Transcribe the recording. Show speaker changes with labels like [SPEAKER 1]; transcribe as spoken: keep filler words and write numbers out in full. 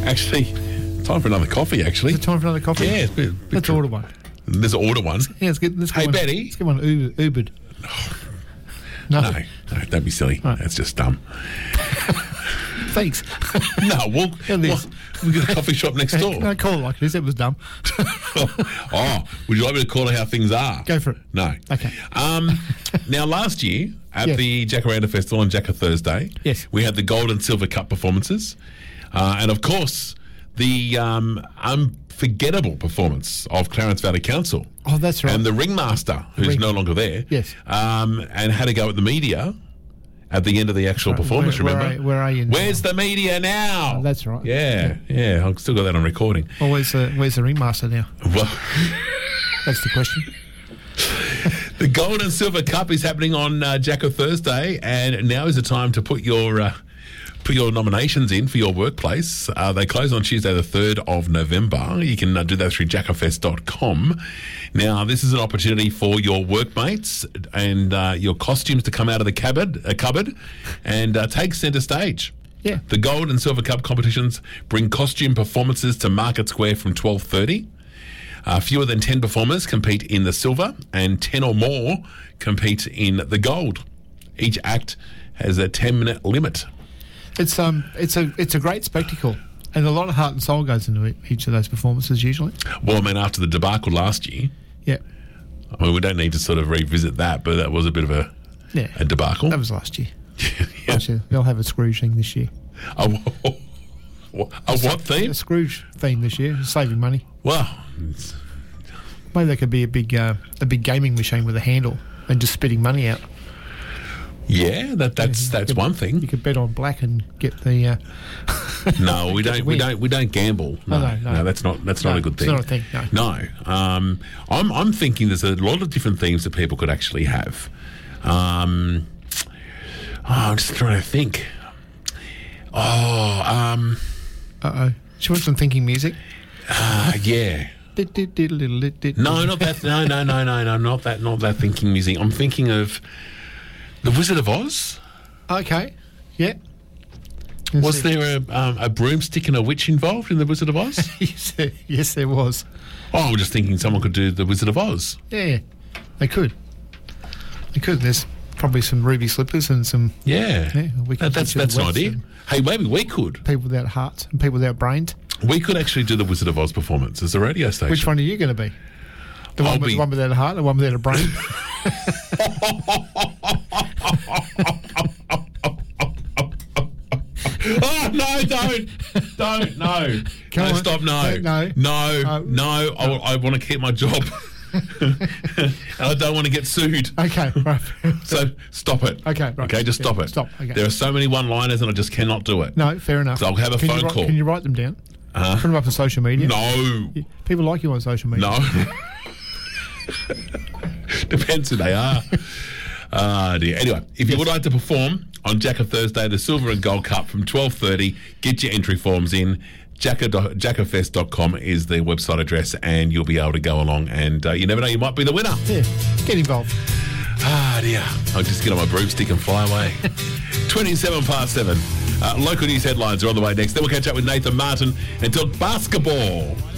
[SPEAKER 1] Actually, time for another coffee, actually.
[SPEAKER 2] Is it time for another coffee?
[SPEAKER 1] Yeah. It's a bit, bit
[SPEAKER 2] Let's
[SPEAKER 1] tr-
[SPEAKER 2] order one.
[SPEAKER 1] There's an order one.
[SPEAKER 2] Yeah, let's get, let's get
[SPEAKER 1] Hey,
[SPEAKER 2] one.
[SPEAKER 1] Betty.
[SPEAKER 2] Let's get one Uber, Ubered. No.
[SPEAKER 1] No, no, don't be silly.
[SPEAKER 2] Right.
[SPEAKER 1] That's just dumb.
[SPEAKER 2] Thanks.
[SPEAKER 1] No, well,
[SPEAKER 2] Yeah,
[SPEAKER 1] well,
[SPEAKER 2] this.
[SPEAKER 1] we've got a coffee shop next door.
[SPEAKER 2] No, call it like this. It was dumb.
[SPEAKER 1] Oh, would you like me to call it how things are?
[SPEAKER 2] Go for it.
[SPEAKER 1] No.
[SPEAKER 2] Okay.
[SPEAKER 1] Um, now, last year at
[SPEAKER 2] Yes.
[SPEAKER 1] the Jacaranda Festival on Jacker Thursday,
[SPEAKER 2] Yes.
[SPEAKER 1] we had the Gold and Silver Cup performances. Uh, and, of course, the um, unforgettable performance of Clarence Valley Council.
[SPEAKER 2] Oh, that's right.
[SPEAKER 1] And the ringmaster, who's
[SPEAKER 2] Ring-
[SPEAKER 1] no longer there,
[SPEAKER 2] Yes.
[SPEAKER 1] um, and had to go at the media at the end of the actual
[SPEAKER 2] right.
[SPEAKER 1] performance,
[SPEAKER 2] Where- where
[SPEAKER 1] remember?
[SPEAKER 2] are- where are you now?
[SPEAKER 1] Where's the media now?
[SPEAKER 2] Oh, that's right.
[SPEAKER 1] Yeah, yeah, I've still got that on recording.
[SPEAKER 2] Well, where's the, where's the ringmaster now?
[SPEAKER 1] Well,
[SPEAKER 2] That's the question.
[SPEAKER 1] the Gold and Silver Cup is happening on uh, Jacker Thursday, and now is the time to put your uh, put your nominations in for your workplace. Uh, they close on Tuesday the third of November. You can uh, do that through jackerfest dot com. Now, this is an opportunity for your workmates and uh, your costumes to come out of the cupboard, uh, cupboard and uh, take centre stage.
[SPEAKER 2] Yeah.
[SPEAKER 1] The Gold and Silver Cup competitions bring costume performances to Market Square from twelve thirty. Uh, fewer than ten performers compete in the silver, and ten or more compete in the gold. Each act has a ten-minute limit.
[SPEAKER 2] It's um, it's a it's a great spectacle, and a lot of heart and soul goes into it, each of those performances usually.
[SPEAKER 1] Well, I mean, after the debacle last year,
[SPEAKER 2] Yeah,
[SPEAKER 1] I mean, we don't need to sort of revisit that, but that was a bit of a,
[SPEAKER 2] yeah.
[SPEAKER 1] a debacle.
[SPEAKER 2] That was last year.
[SPEAKER 1] Yeah.
[SPEAKER 2] Last year. They'll have a Scrooge thing this year.
[SPEAKER 1] A, a what theme?
[SPEAKER 2] A Scrooge theme this year, saving money.
[SPEAKER 1] Well, it's-
[SPEAKER 2] Maybe there could be a big uh, a big gaming machine with a handle and just spitting money out.
[SPEAKER 1] yeah, that that's
[SPEAKER 2] You
[SPEAKER 1] that's
[SPEAKER 2] could-
[SPEAKER 1] one
[SPEAKER 2] You
[SPEAKER 1] thing.
[SPEAKER 2] could bet on black and get the. Uh,
[SPEAKER 1] No, we
[SPEAKER 2] Get
[SPEAKER 1] don't.
[SPEAKER 2] to
[SPEAKER 1] We
[SPEAKER 2] win.
[SPEAKER 1] don't. We don't gamble. No,
[SPEAKER 2] Oh, no, no.
[SPEAKER 1] no, that's not. That's
[SPEAKER 2] No,
[SPEAKER 1] not a good
[SPEAKER 2] it's
[SPEAKER 1] thing.
[SPEAKER 2] not a thing, no.
[SPEAKER 1] No. Um, I'm. I'm thinking there's a lot of different themes that people could actually have. Um, oh, I'm just trying to think. Oh, um,
[SPEAKER 2] uh oh. She wants some thinking music.
[SPEAKER 1] uh, yeah. No,
[SPEAKER 2] No,
[SPEAKER 1] not that. No, no, no, no, no, not that. Not that thinking music. I'm thinking of the Wizard of Oz.
[SPEAKER 2] Okay. Yeah.
[SPEAKER 1] Was there a, um, a broomstick and a witch involved in the Wizard of Oz?
[SPEAKER 2] yes, there, yes, there was.
[SPEAKER 1] Oh, I'm just thinking someone could do the Wizard of Oz.
[SPEAKER 2] Yeah, yeah. They could. They could. There's probably some ruby slippers and some
[SPEAKER 1] Yeah,
[SPEAKER 2] Yeah, we could
[SPEAKER 1] That- that's
[SPEAKER 2] feature
[SPEAKER 1] that's
[SPEAKER 2] the
[SPEAKER 1] an
[SPEAKER 2] West
[SPEAKER 1] idea.
[SPEAKER 2] and-
[SPEAKER 1] Hey, maybe we could.
[SPEAKER 2] people without hearts and people without brains.
[SPEAKER 1] We could actually do the Wizard of Oz performance as a radio station.
[SPEAKER 2] Which one are you going to be? The
[SPEAKER 1] I'll
[SPEAKER 2] one, with,
[SPEAKER 1] be-
[SPEAKER 2] the one without a heart, the one without a brain?
[SPEAKER 1] Oh no! Don't, don't, no,
[SPEAKER 2] Come
[SPEAKER 1] no,
[SPEAKER 2] on.
[SPEAKER 1] stop, no,
[SPEAKER 2] Don't, no.
[SPEAKER 1] no,
[SPEAKER 2] Uh,
[SPEAKER 1] no. I, I want to keep my job, and I don't want to get sued.
[SPEAKER 2] Okay, right.
[SPEAKER 1] So stop it.
[SPEAKER 2] Okay, right.
[SPEAKER 1] Okay, just
[SPEAKER 2] Yeah,
[SPEAKER 1] stop it.
[SPEAKER 2] stop, okay.
[SPEAKER 1] There are so many one-liners, and I just cannot do it.
[SPEAKER 2] No, fair enough.
[SPEAKER 1] So I'll have a
[SPEAKER 2] can
[SPEAKER 1] phone
[SPEAKER 2] you write,
[SPEAKER 1] call.
[SPEAKER 2] Can you write them down?
[SPEAKER 1] Uh,
[SPEAKER 2] Put them up on social media.
[SPEAKER 1] No,
[SPEAKER 2] People like you on social media.
[SPEAKER 1] no. Depends who they are. Ah, dear. Anyway, if you would like to perform on Jacker Thursday, the Silver and Gold Cup from twelve thirty, get your entry forms in. Jacker, jackerfest dot com is the website address, and you'll be able to go along, and uh, you never know, you might be the winner.
[SPEAKER 2] Yeah, get involved.
[SPEAKER 1] Ah, dear. I'll just get on my broomstick and fly away. twenty-seven past seven. Uh, local news headlines are on the way next. Then we'll catch up with Nathan Martin and talk basketball.